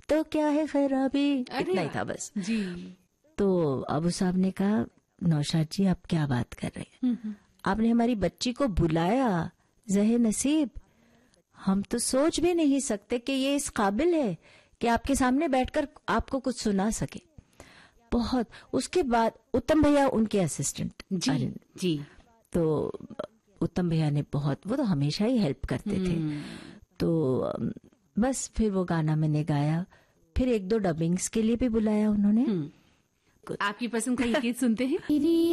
तो क्या है खैराबी, इतना ही था बस जी। तो अबू साहब ने कहा, नौशाद जी आप क्या बात कर रहे हैं, आपने हमारी बच्ची को बुलाया, जहे नसीब, हम तो सोच भी नहीं सकते कि ये इस काबिल है कि आपके सामने बैठकर आपको कुछ सुना सके। बहुत। उसके बाद उत्तम भैया उनके असिस्टेंट जी जी। तो उत्तम भैया ने बहुत, वो तो हमेशा ही हेल्प करते थे, तो बस फिर वो गाना मैंने गाया, फिर 1-2 डबिंग्स के लिए भी बुलाया उन्होंने। आपकी पसंद का ये गीत सुनते हैं।